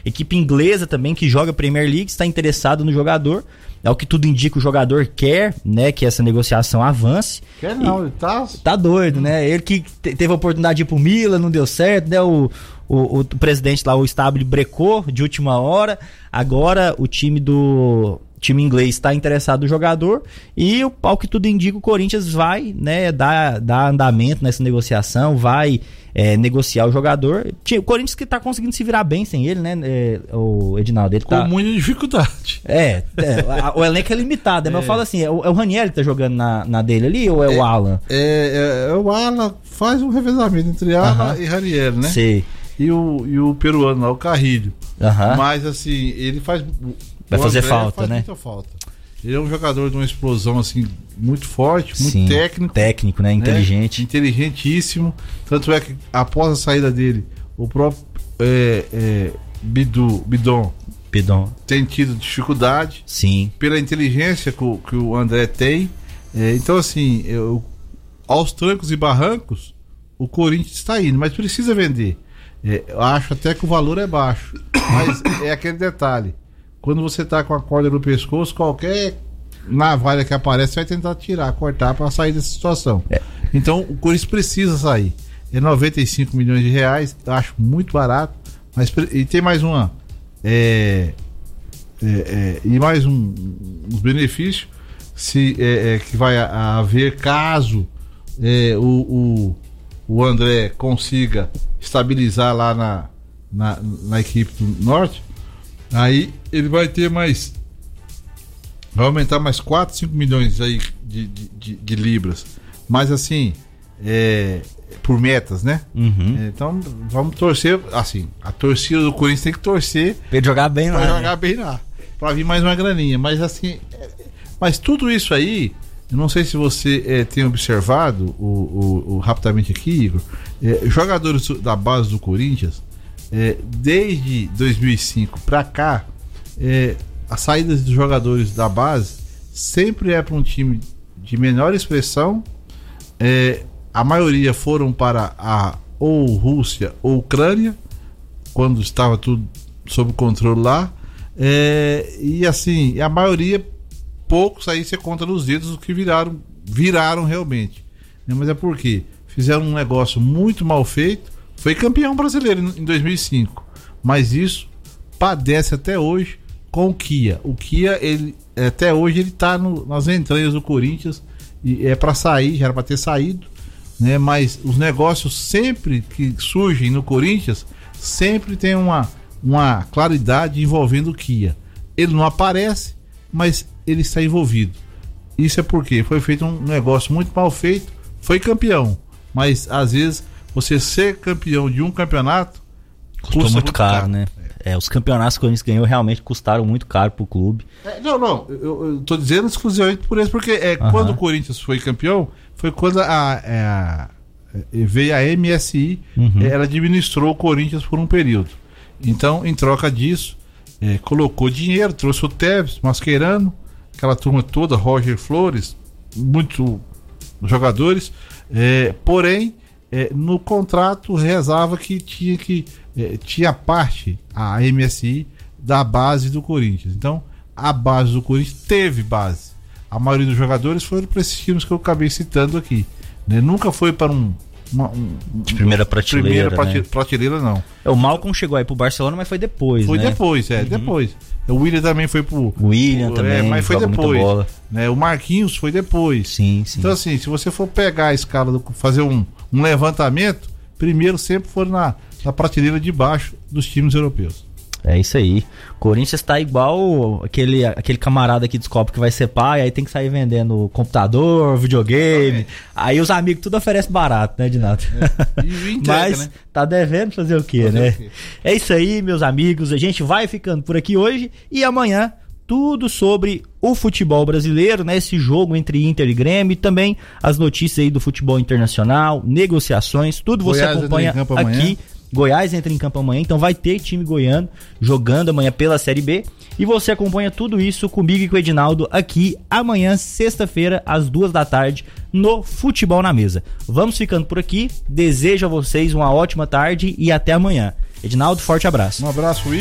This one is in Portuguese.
Equipe inglesa também, que joga Premier League, está interessado no jogador. É o que tudo indica, o jogador quer, né, que essa negociação avance. Quer não, ele tá doido, né? Ele que teve a oportunidade de ir pro Milan, não deu certo, né? O presidente lá, o Stabile, brecou de última hora. Agora o time inglês está interessado no jogador e, ao que tudo indica, o Corinthians vai, né, dar andamento nessa negociação, vai negociar o jogador. O Corinthians que tá conseguindo se virar bem sem ele, né, o Edinaldo? Ele com muita dificuldade. O elenco é limitado, mas eu falo assim, é o Ranieri que tá jogando na dele ali ou é o Alan? O Alan faz um revezamento entre Alan e Ranieri, né? Sim. E o peruano lá, o Carrilho. Mas assim, ele faz... Vai fazer falta, né? Muita falta. Ele é um jogador de uma explosão assim muito forte, muito técnico. Técnico, né? Inteligente. Inteligentíssimo. Tanto é que após a saída dele, o próprio Bidon tem tido dificuldade. Sim. Pela inteligência que o André tem. Então, assim, aos trancos e barrancos, o Corinthians está indo, mas precisa vender. Eu acho até que o valor é baixo. Mas é aquele detalhe. Quando você tá com a corda no pescoço, qualquer navalha que aparece vai tentar cortar para sair dessa situação. Então o Corinthians precisa sair. É 95 milhões de reais, eu acho muito barato. Mas, e tem mais uma. E mais uns benefícios que vai haver caso o André consiga estabilizar lá na equipe do Norte. Aí ele vai ter vai aumentar mais 4, 5 milhões aí de libras. Mas assim, por metas, né? Então vamos torcer, assim, a torcida do Corinthians tem que torcer pra ele jogar bem lá. Pra vir mais uma graninha. Mas assim, mas tudo isso aí, eu não sei se você tem observado rapidamente aqui, Igor, jogadores da base do Corinthians, desde 2005 para cá, as saídas dos jogadores da base sempre para um time de menor expressão. A maioria foram para ou Rússia ou Ucrânia, quando estava tudo sob controle lá. E assim, a maioria, poucos aí você conta nos dedos os que viraram realmente. Mas é porque fizeram um negócio muito mal feito. Foi campeão brasileiro em 2005, mas isso padece até hoje com o Kia. O Kia, até hoje, ele tá nas entranhas do Corinthians e é para sair, já era para ter saído, né? Mas os negócios sempre que surgem no Corinthians sempre tem uma claridade envolvendo o Kia. Ele não aparece, mas ele está envolvido. Isso é porque foi feito um negócio muito mal feito, foi campeão, mas às vezes você ser campeão de um campeonato custou muito caro, né? Os campeonatos que o Corinthians ganhou realmente custaram muito caro pro clube. Eu tô dizendo exclusivamente por isso, porque quando o Corinthians foi campeão, foi quando veio a MSI, ela administrou o Corinthians por um período. Então, em troca disso, colocou dinheiro, trouxe o Tevez, Mascherano, aquela turma toda, Roger Flores, muitos jogadores, porém, no contrato rezava que tinha parte, a MSI, da base do Corinthians. Então a base do Corinthians teve base. A maioria dos jogadores foram para esses times que eu acabei citando aqui, né? Nunca foi para de primeira prateleira, prateleira não. O Malcom chegou aí pro Barcelona, mas foi depois, depois. O William também foi pro... também, mas foi depois, né? O Marquinhos foi depois. Sim. Então assim, se você for pegar a escala, fazer um levantamento, primeiro sempre foram na prateleira de baixo dos times europeus. É isso aí. Corinthians tá igual aquele camarada que descobre que vai ser pai, aí tem que sair vendendo computador, videogame. Aí os amigos tudo oferecem barato, né, Edinaldo? E entrega, mas né? tá devendo fazer o quê, né? É isso aí, meus amigos. A gente vai ficando por aqui hoje e amanhã tudo sobre o futebol brasileiro, né? Esse jogo entre Inter e Grêmio e também as notícias aí do futebol internacional, negociações, tudo você acompanha aqui. Goiás entra em campo amanhã, então vai ter time goiano jogando amanhã pela Série B. E você acompanha tudo isso comigo e com o Edinaldo aqui amanhã, sexta-feira, às 14h, no Futebol na Mesa. Vamos ficando por aqui. Desejo a vocês uma ótima tarde e até amanhã. Edinaldo, forte abraço. Um abraço, Will.